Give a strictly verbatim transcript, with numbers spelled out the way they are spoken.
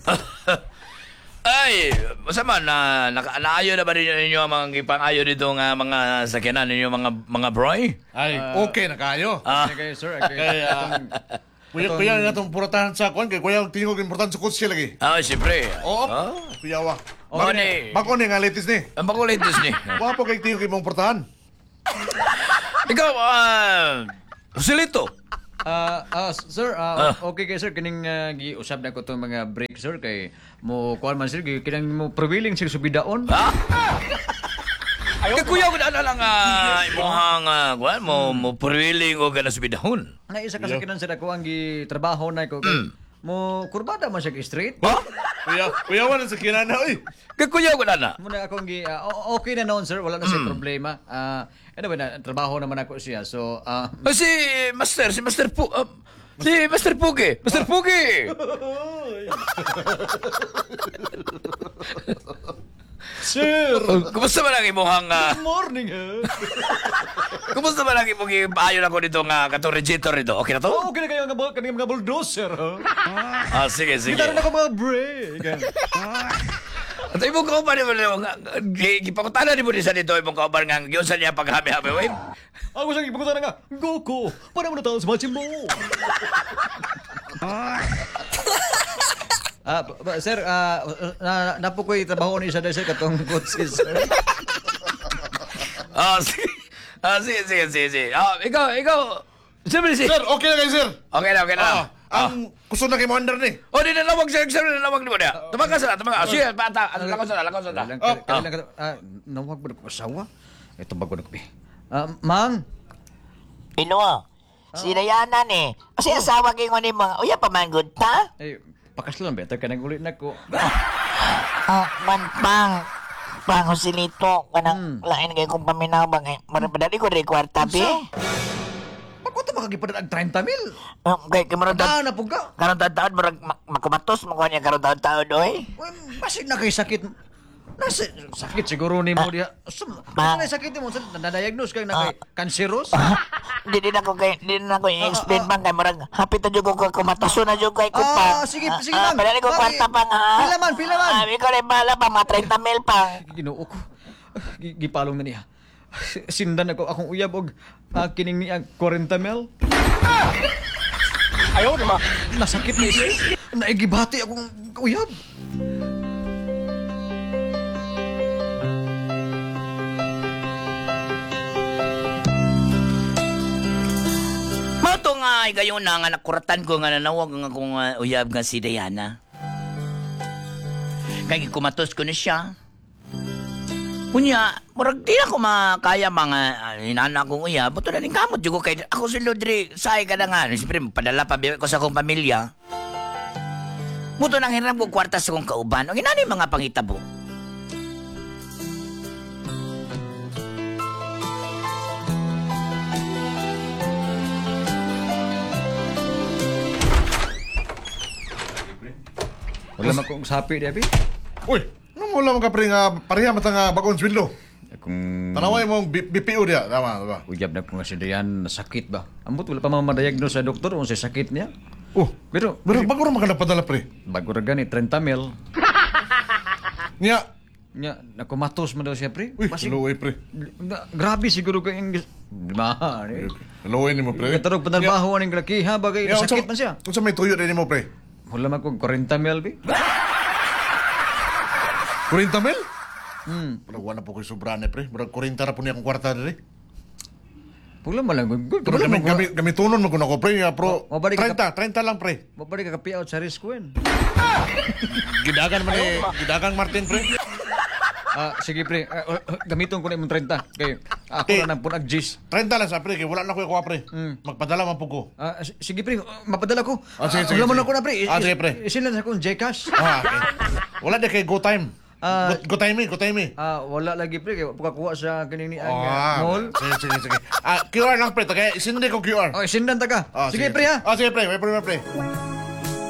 Ay, masama na naka, naayo na ba rin ninyo ang mga ipang-ayo dito nga mga sakyanan ninyo mga mga broy? Ay, okay na kayo. Ah. Okay, sir. Okay. Kaya, kuya, kuya nga itong puratahan sa kwan, kaya kuya, tingin ko importante sa kutsi lagi. Ah, siyempre. Oo, Ah, kuya wa. Oo, ni. Bako ni nga latest ni. ang bakulitis ni. Wapo kay tingin ko imong puratahan. Ikaw, ah, Joselito. Ah, ah, sir, ah, okay kay sir kining uh, giusab na ko tong mga break sir kay mo kuan man sir gi- kinang mo prevailing sir subidaon. Ha? Kaya kuya ko na lang uh, imuhang uh, kuwan, mo, mo puriling o ganas bidahon. Na isa ka sa kinan sir ako ang gitrabaho na ko kay mo kurbada man siya straight. Ha? Kuya, kuya wa na sa kinana, oy. Kaya kuya ko na na. Muna ako ang gi ah, o- okay na noon sir, wala na siya problema. Ah, anyway na trabaho naman ako siya. So, ah Ah, si Master, si Master Pu... ah, si Master Pugi! Master Pugi! sir, Oh, kumusta ba lang imuhang... ah, morning ha. kumusta ba lang imong paayon ako dito nga katong regitor dito? Okay na to? Oh, okay na kayo nga bul- kanang mga bulldozer ha. Ah, sige, sige. Kita rin ako mga break. At imong kauban mo nga... Gipakutana ni mo din sa dito imong kauban nga yun sa niya paghabi-habi. Wait. Ako siyang ipagutan na nga, Goku, para mo na tayo sa matchin mo. Ah, ba- ba- sir, ah, na, napo ko'y trabaho ni isa dahil sir, katong kutsi, sir. Ah, sige. Ah, sige, sige, sige, sige. Ah, ikaw, ikaw... Siyempre, si... Sir, okay na kayo, sir. Okay na, okay na. Ah, ang gusto na kay Moander ni. Oh, di na lawag siya, sir, nalawag ni mo niya. Tumaga sa na, tumaga. Sige, bata, lakaw sa na, lakaw sa na. Lang, Oh, kailan lang, ah, nawag ba na ko asawa? Ito bago na ko, eh. Ah, Mang, Pino, si Diana ni. Kasi asawa kayo ni mga, uya pa man good ta? eh, pakas lang, better ka nang ulit na ko. Ah, man pang. Pang Joselito, kanang lain kayo kong paminawang eh. Marapadali ko rin kwarta, be. Ako ito makagipadan ang thirty mil. Um, kaya kamarong Ah, na po ka. karon taon marag mak- makumatos makuha niya karon taon taon oy. Well, basig na kay sakit. Nasa, sakit siguro ni mo diha. Sum, Ma- ano na sakit mo? Nadadiagnose kay na kay cancerous? Di din ako kay di din ako i-explain bang kay marag hapit na jud ko kumataso na jud kay ko Ah, pa. sige, sige Ah, lang. padali ko Mari- kwarta pa nga. Pila man, pila man. Ah, ikaw rin bahala pa mga thirty mil pa. Ginoo ko. Gi- Gipalong na niya. Sindan ako akong uyab og ah, kining ni ang forty mil. Ayaw di ba? Nasakit ni siya. Naigibati akong uyab. Mato nga, kayo na nga nakuratan ko nga nanawag nga kung uh, uyab nga si Diana. Kaya kumatos ko na siya. Kunya, murag di na ko makaya mga uh, inana kong uyab. Buto na rin kamot yung ko kay ako si Lodri. Say ka na nga. Siyempre, padala pa ko sa akong pamilya. Buto nang hiram ko kwarta sa akong kauban. Ang inani mga pangitabo. Wala man kong sapi di abi. Uy, ano mo lang ka pre nga pareha mata nga bagong sweldo. Akong Tanaway mo B- BPO dia, tama ba? uyab na ko nga si Dayan nasakit ba. Ambot wala pa mamadiagnose sa doktor kung sa sakit niya. Oh, Pero pero bago ra makadapadala pre. bago ra gani thirty mil. Nya, Nya nakumatos man daw siya pre. uy, Basig- luoy pre. Na- grabe siguro kay ang ma. Luoy ni mo pre. Katarog panarbaho ning laki ha bagay Nya, sakit man siya. Unsa may tuyo din mo pre? Wala man kong forty mil bi. forty mil? Hmm. Pero wala po ko'y sobrane pre. Murag forty ra po niya akong kwarta diri. Wala man lang good. Pero kami kami kami tunon mo kuno ko pre, nga pro. O, o, balik ka- thirty, thirty lang pre. Mabalik ka kapi out sa risk wen. Gidagan man ni Gidagan Martin pre. Ah, sige pre, Ah, uh, uh, gamiton ko na imong thirty. Kay ako Eh. na nang punag gis. thirty lang sa pre kay wala na ko kuha pre. Magpadala man po ko. Ah, s- sige pre, uh, mapadala ko. Ah, sige, sige, Wala man sige. ako na pre. Ah, sige, pre. Isilan sa akong Gcash. Ah, okay. Wala di kay go time. Ah, go, go time me, go time me. Ah, wala lagi pre kay pagkakuha sa kining ni ang uh, Ah, mall. sige, sige, sige. Ah, Q R lang pre, tagay, isindi ko Q R. Oh, sindan ta ka. Ah, sige, pre ha. Ah, sige pre, may problema pre.